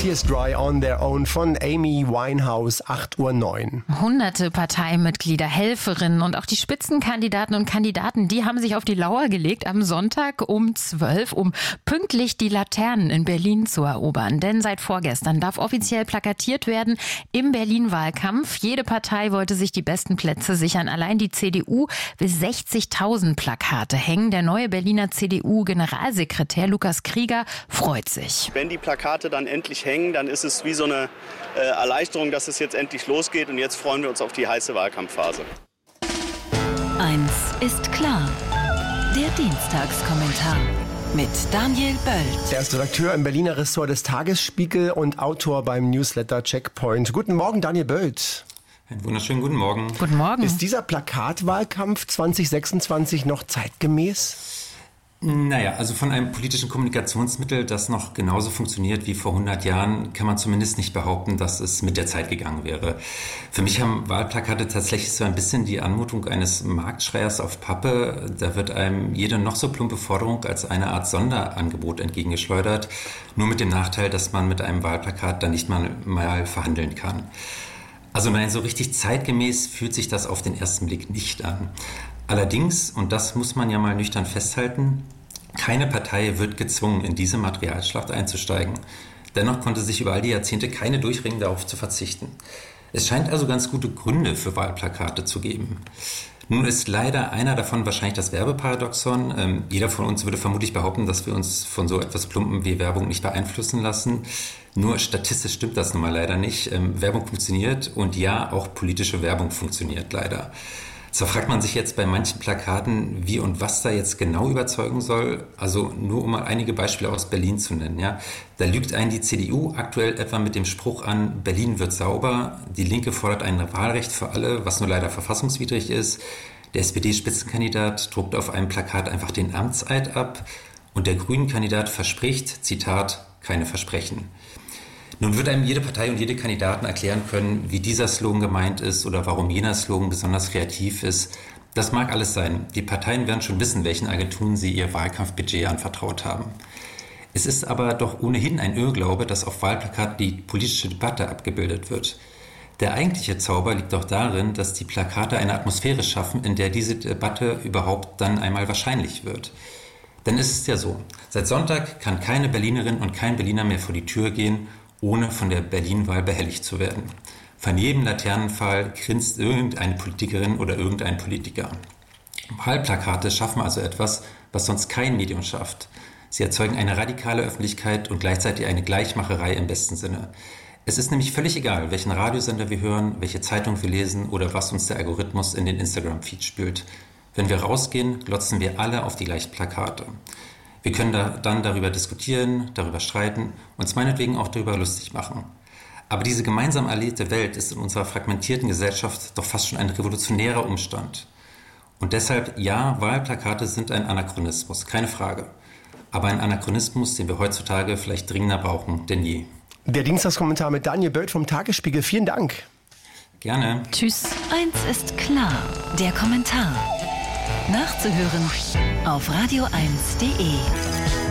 Tears Dry on Their Own von Amy Winehouse, 8:09 Uhr. Hunderte Parteimitglieder, Helferinnen und auch die Spitzenkandidaten und Kandidaten, die haben sich auf die Lauer gelegt am Sonntag um 12 Uhr, um pünktlich die Laternen in Berlin zu erobern. Denn seit vorgestern darf offiziell plakatiert werden im Berlin-Wahlkampf. Jede Partei wollte sich die besten Plätze sichern. Allein die CDU will 60.000 Plakate hängen. Der neue Berliner CDU-Generalsekretär Lukas Krieger freut sich. Wenn die Plakate dann endlich hängen, dann ist es wie so eine Erleichterung, dass es jetzt endlich losgeht. Und jetzt freuen wir uns auf die heiße Wahlkampfphase. Eins ist klar. Der Dienstagskommentar mit Daniel Böld. Er ist Redakteur im Berliner Ressort des Tagesspiegel und Autor beim Newsletter Checkpoint. Guten Morgen, Daniel Böld. Einen wunderschönen guten Morgen. Guten Morgen. Ist dieser Plakatwahlkampf 2026 noch zeitgemäß? Naja, also von einem politischen Kommunikationsmittel, das noch genauso funktioniert wie vor 100 Jahren, kann man zumindest nicht behaupten, dass es mit der Zeit gegangen wäre. Für mich haben Wahlplakate tatsächlich so ein bisschen die Anmutung eines Marktschreiers auf Pappe. Da wird einem jede noch so plumpe Forderung als eine Art Sonderangebot entgegengeschleudert. Nur mit dem Nachteil, dass man mit einem Wahlplakat dann nicht mal verhandeln kann. Also nein, so richtig zeitgemäß fühlt sich das auf den ersten Blick nicht an. Allerdings, und das muss man ja mal nüchtern festhalten, keine Partei wird gezwungen, in diese Materialschlacht einzusteigen. Dennoch konnte sich über all die Jahrzehnte keine durchringen, darauf zu verzichten. Es scheint also ganz gute Gründe für Wahlplakate zu geben. Nun ist leider einer davon wahrscheinlich das Werbeparadoxon. Jeder von uns würde vermutlich behaupten, dass wir uns von so etwas Plumpen wie Werbung nicht beeinflussen lassen. Nur statistisch stimmt das nun mal leider nicht. Werbung funktioniert und ja, auch politische Werbung funktioniert leider. Zwar fragt man sich jetzt bei manchen Plakaten, wie und was da jetzt genau überzeugen soll. Also nur um mal einige Beispiele aus Berlin zu nennen. Ja. Da lügt einen die CDU aktuell etwa mit dem Spruch an, Berlin wird sauber. Die Linke fordert ein Wahlrecht für alle, was nur leider verfassungswidrig ist. Der SPD-Spitzenkandidat druckt auf einem Plakat einfach den Amtseid ab. Und der Grünen-Kandidat verspricht, Zitat, keine Versprechen. Nun wird einem jede Partei und jede Kandidaten erklären können, wie dieser Slogan gemeint ist oder warum jener Slogan besonders kreativ ist. Das mag alles sein. Die Parteien werden schon wissen, welchen Agenturen sie ihr Wahlkampfbudget anvertraut haben. Es ist aber doch ohnehin ein Irrglaube, dass auf Wahlplakaten die politische Debatte abgebildet wird. Der eigentliche Zauber liegt doch darin, dass die Plakate eine Atmosphäre schaffen, in der diese Debatte überhaupt dann einmal wahrscheinlich wird. Denn es ist ja so, seit Sonntag kann keine Berlinerin und kein Berliner mehr vor die Tür gehen, ohne von der Berlin-Wahl behelligt zu werden. Von jedem Laternenpfahl grinst irgendeine Politikerin oder irgendein Politiker. Wahlplakate schaffen also etwas, was sonst kein Medium schafft. Sie erzeugen eine radikale Öffentlichkeit und gleichzeitig eine Gleichmacherei im besten Sinne. Es ist nämlich völlig egal, welchen Radiosender wir hören, welche Zeitung wir lesen oder was uns der Algorithmus in den Instagram-Feed spült. Wenn wir rausgehen, glotzen wir alle auf die gleichen Plakate. Wir können dann darüber diskutieren, darüber streiten, uns meinetwegen auch darüber lustig machen. Aber diese gemeinsam erlebte Welt ist in unserer fragmentierten Gesellschaft doch fast schon ein revolutionärer Umstand. Und deshalb, ja, Wahlplakate sind ein Anachronismus, keine Frage. Aber ein Anachronismus, den wir heutzutage vielleicht dringender brauchen denn je. Der Dienstagskommentar mit Daniel Böld vom Tagesspiegel. Vielen Dank. Gerne. Tschüss. Eins ist klar. Der Kommentar. Nachzuhören auf radio1.de.